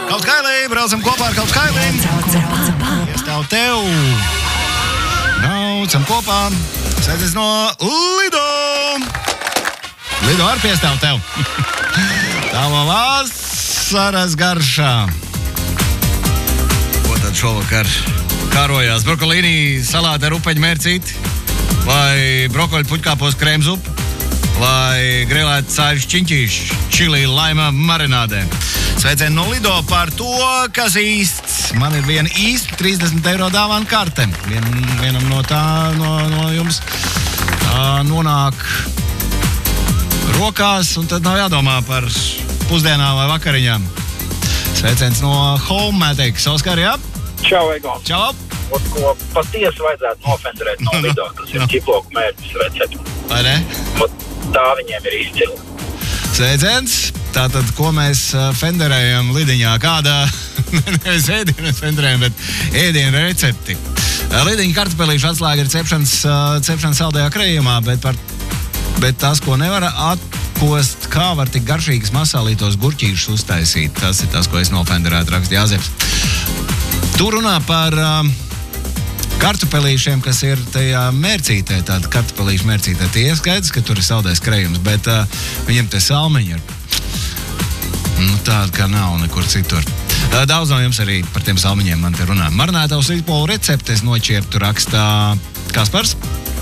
Kaut skailī, braucam kopā ar kaut skailī. Piestāv tev. Braucam kopā. Sveicies no Lido. Lido ar piestāv tev. Tava vasaras garšā. Ko tad šovakar kārojās? Brokolīni salāti ar upeņu mērcīti? Vai brokoļu puķkāpos krēmzupu? Vai grilēti cāļu šķiņķīši, čili laima marinādē? Sveicieni no Lido par to, kas īsts. Man ir viena īsta 30 eiro dāvana karte. Vienam no jums nonāk rokās, un tad nav jādomā par pusdienām vai vakariņām. Sveiciens no Homematic. Oskar, jā? Čau, Egon. Čau. Ko patiesi vajadzētu nofenderēt no Lido, tas ir ķiploku mērķis recepti. Vai ne? Tā viņiem ir izcila. Sveiciens. Tātad, ko mēs fenderējam Lidiņā? Kādā, nevis ēdienu fenderējam, bet ēdienu recepti. Lidiņa kartupelīšu atslēga ir cepšana saldajā krējumā, bet tas, ko nevar atkost, kā var tik garšīgas masālītos gurķīšus uztaisīt. Tas ir tas, ko es nofenderētu, raksta Jāzeps. Tu runā par kartupelīšiem, kas ir tajā mērcītē, tāda kartupelīša mērcītē. Tie ir skaidrs, ka tur ir saldais krējums, bet viņam te salmiņi ir tāda, kā nav nekur citur. Daudz no jums arī par tiem salmiņiem man te runā. Marinētavas izpolu receptes nočieptu rakstā Kaspars.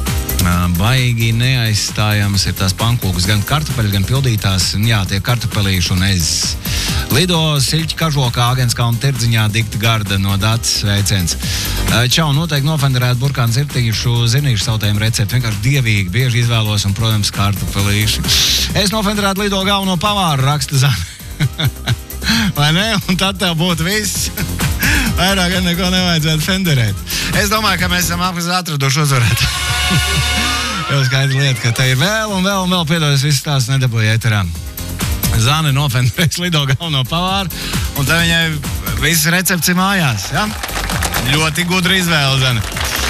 Baigi neaizstājams ir tās pankūkas, gan kartupeļi, gan pildītās, jā, tie kartupelīši un ezis. Lido, siļķi, kažokā, Āgenskā un Tirdziņā dikta garda no Dats sveiciens. Čau, noteikti nofenderētu burkānu zirtīšu, zinīšu sautējumu recepti, vienkārši dievīgi, bieži izvēlos un, protams, kartupelīši. Es nofenderētu Lido galveno pavāru, raksta Zana. Vai ne? Un tad tev būtu viss. Vairāk gan neko nevajadzētu fenderēt. Es domāju, ka mēs esam atraduši uzvarētu. Jau skaidra lieta, ka te ir vēl un vēl piedodies visas tās nedabūja ēterā. Zane nofenderēs Lido galveno pavāru, un te viņai visas recepts ir mājās, ja? Ļoti gudra izvēle, Zane.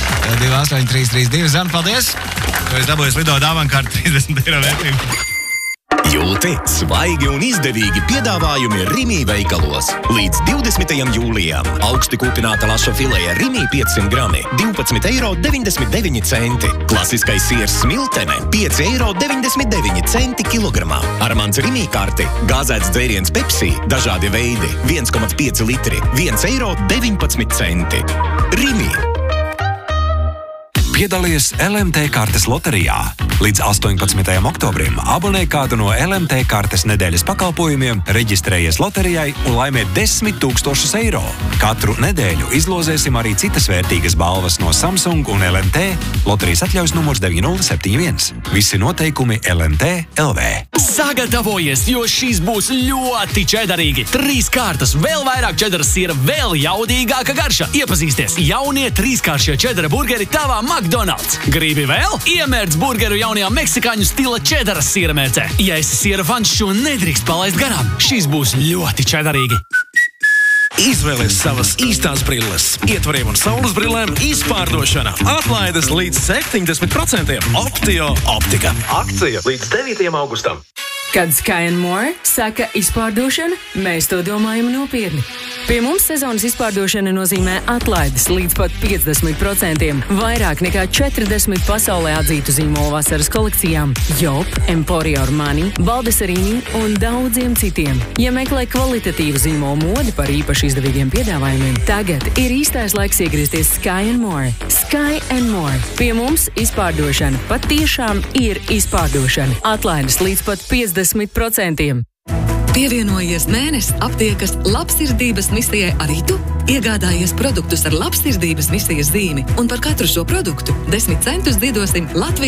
28332, Zane, paldies! Tu esi dabūjis Lido dāvankārtu 30 eiro vērtību. Jūti svaigi un izdevīgi piedāvājumi Rimī veikalos. Līdz 20. jūlijam augsti kūpināta laša fileja Rimī 500 grami 12,99 eiro. Klasiskais siers smiltene 5,99 eiro kilogramā. Ar mans Rimī karti gāzēts dzēriens Pepsi, dažādi veidi 1,5 litri 1,19 eiro. Rimī. Piedalies LMT kartes loterijā. Līdz 18. oktobrim abonē kādu no LMT kartes nedēļas pakalpojumiem, reģistrējies loterijai un laimē 10 000 eiro. Katru nedēļu izlozēsim arī citas vērtīgas balvas no Samsung un LMT. Loterijas atļaujas numurs 9071. Visi noteikumi LMT LV. Sagatavojies, jo šīs būs ļoti čedarīgi. 3 kārtas, vēl vairāk čedaras siera, vēl jaudīgāka garša. Iepazīsties, jaunie 3-kāršie čedara burgeri tavā McDonald's. Gribi vēl? Iemērc burgeru jaunajā meksikāņu stila čedaras siera mērcē. Ja esi siera fans, šo nedrīkst palaist garām. Šīs būs ļoti čedarīgi. Izvēlies savas īstās brilles. Ietvariem un saules brillēm izpārdošana. Atlaides līdz 70%. Optio optika. Akcija līdz 9. augustam. Kad Sky & More saka izpārdošana, mēs to domājam nopietni. Pie mums sezonas izpārdošana nozīmē atlaides līdz pat 50%, vairāk nekā 40 pasaulē atzītu zīmolu vasaras kolekcijām, Job, Emporio Armani, Baldessarini un daudziem citiem. Ja meklē kvalitatīvu zīmolu modi par īpaši izdevīgiem piedāvājumiem, tagad ir īstais laiks iegriezties Sky & More. Sky & More. Pie mums izpārdošana patiešām ir izpārdošana. Atlaides līdz pat 50%. Pievienojies mēnesis aptiekas labsirdības misijai arī tu. Iegādājies produktus ar labsirdības misijas zīmi un par katru šo produktu 10 centus ziedosim Latvijas